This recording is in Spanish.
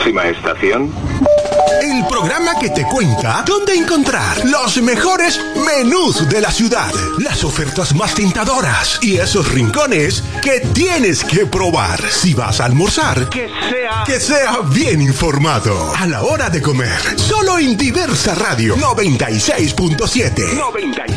Próxima estación. El programa que te cuenta dónde encontrar los mejores menús de la ciudad, las ofertas más tentadoras y esos rincones que tienes que probar. Si vas a almorzar, que sea bien informado. A la hora de comer, solo en Diversa Radio 96.7.